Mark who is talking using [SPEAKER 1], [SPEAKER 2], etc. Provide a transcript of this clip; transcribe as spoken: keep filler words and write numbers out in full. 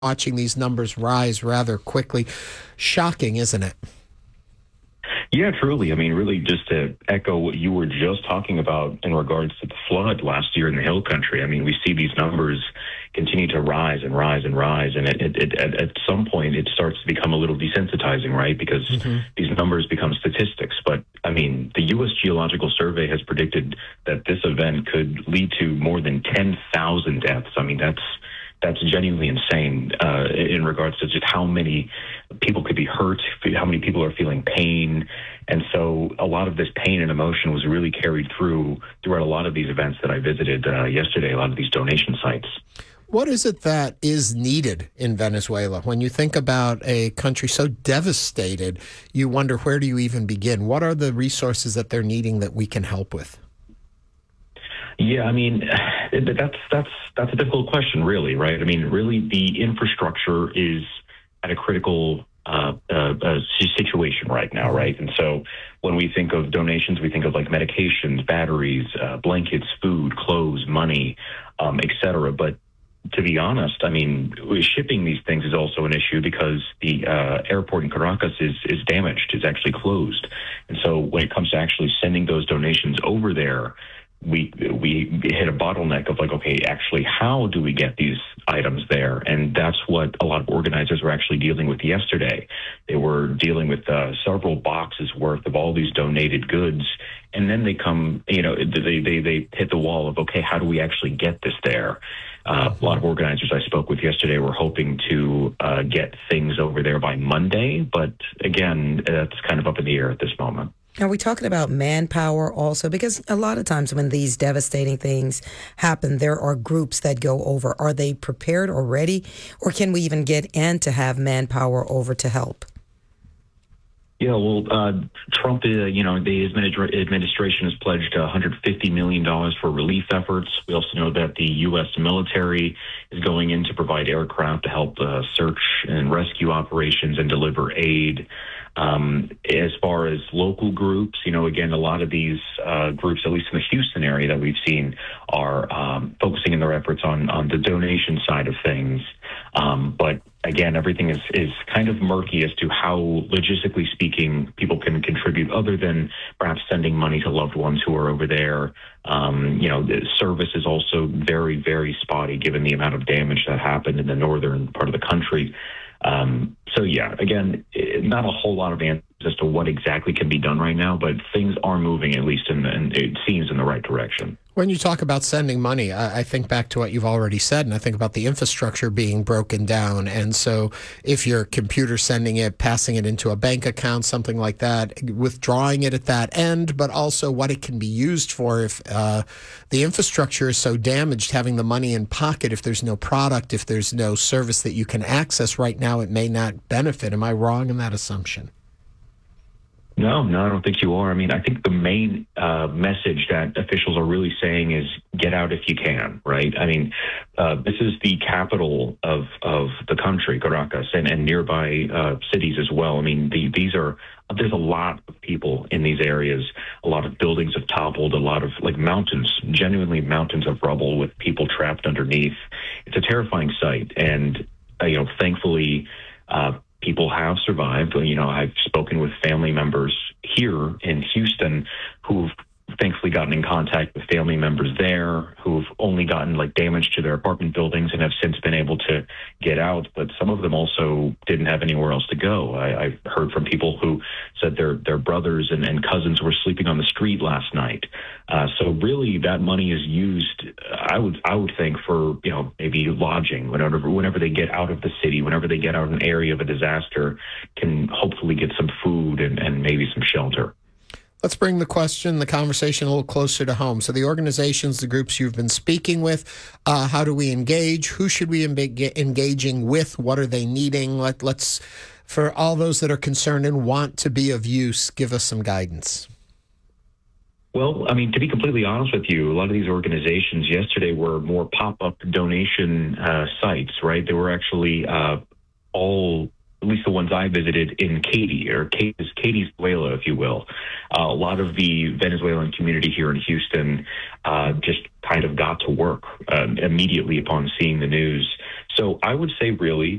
[SPEAKER 1] watching these numbers rise rather quickly. Shocking, isn't it?
[SPEAKER 2] Yeah, truly. I mean, really, just to echo what you were just talking about in regards to the flood last year in the Hill Country. I mean, we see these numbers continue to rise and rise and rise, and it, it, it, at, at some point, it starts to become a little desensitizing, right? Because mm-hmm. these numbers become statistics. But I mean, the U S Geological Survey has predicted that this event could lead to more than ten thousand deaths. I mean, that's That's genuinely insane uh, in regards to just how many people could be hurt, how many people are feeling pain. And so a lot of this pain and emotion was really carried through throughout a lot of these events that I visited uh, yesterday, a lot of these donation sites.
[SPEAKER 1] What is it that is needed in Venezuela? When you think about a country so devastated, you wonder, where do you even begin? What are the resources that they're needing that we can help with?
[SPEAKER 2] Yeah, I mean, that's that's that's a difficult question, really, right? I mean, really, the infrastructure is at a critical uh, uh, uh, situation right now, right? And so when we think of donations, we think of like medications, batteries, uh, blankets, food, clothes, money, um, et cetera. But to be honest, I mean, shipping these things is also an issue because the uh, airport in Caracas is is damaged, is actually closed. And so when it comes to actually sending those donations over there, we we hit a bottleneck of like, okay, actually, how do we get these items there? And that's what a lot of organizers were actually dealing with yesterday. They were dealing with uh, several boxes worth of all these donated goods. And then they come, you know, they, they, they hit the wall of, okay, how do we actually get this there? Uh, a lot of organizers I spoke with yesterday were hoping to uh, get things over there by Monday. But again, that's kind of up in the air at this moment.
[SPEAKER 3] Are we talking about manpower also? Because a lot of times when these devastating things happen, there are groups that go over. Are they prepared or ready? Or can we even get in to have manpower over to help?
[SPEAKER 2] Yeah, well, uh, Trump, uh, you know, the administration has pledged one hundred fifty million dollars for relief efforts. We also know that the U S military is going in to provide aircraft to help uh, search and rescue operations and deliver aid. Um, as far as local groups, you know, again, a lot of these uh, groups, at least in the Houston area that we've seen, are um, focusing in their efforts on, on the donation side of things. Um, but again, everything is, is kind of murky as to how, logistically speaking, people can contribute other than perhaps sending money to loved ones who are over there. Um, you know, the service is also very, very spotty given the amount of damage that happened in the northern part of the country. Um, so, yeah, again, it, not a whole lot of answers as to what exactly can be done right now, but things are moving, at least in, in it seems, in the right direction.
[SPEAKER 1] When you talk about sending money, I, I think back to what you've already said, and I think about the infrastructure being broken down. And so if your computer sending it, passing it into a bank account, something like that, withdrawing it at that end, but also what it can be used for if uh, the infrastructure is so damaged, having the money in pocket, if there's no product, if there's no service that you can access right now, it may not benefit. Am I wrong in that assumption?
[SPEAKER 2] No, no, I don't think you are. I mean, I think the main uh, message that officials are really saying is get out if you can, right? I mean, uh, this is the capital of, of the country, Caracas, and, and nearby uh, cities as well. I mean, the, these are, there's a lot of people in these areas. A lot of buildings have toppled, a lot of like mountains, genuinely mountains of rubble with people trapped underneath. It's a terrifying sight. And, uh, you know, thankfully, uh, people have survived. You know, I've spoken with family members here in Houston who've thankfully gotten in contact with family members there who've only gotten like damage to their apartment buildings and have since been able to get out. But some of them also didn't have anywhere else to go. I, I've heard from people who said their their brothers and, and cousins were sleeping on the street last night. Uh, so really, that money is used, I would I would think, for, you know, maybe lodging whenever whenever they get out of the city, whenever they get out of an area of a disaster, can hopefully get some food and, and maybe some shelter.
[SPEAKER 1] Let's bring the question, the conversation a little closer to home. So the organizations, the groups you've been speaking with, uh, how do we engage? Who should we be engaging with? What are they needing? Let, let's, for all those that are concerned and want to be of use, give us some guidance.
[SPEAKER 2] Well, I mean, to be completely honest with you, a lot of these organizations yesterday were more pop-up donation uh, sites, right? They were actually uh, all at least the ones I visited in Katy, or Katie's, Katie's Venezuela, if you will. Uh, a lot of the Venezuelan community here in Houston uh, just kind of got to work uh, immediately upon seeing the news. So I would say really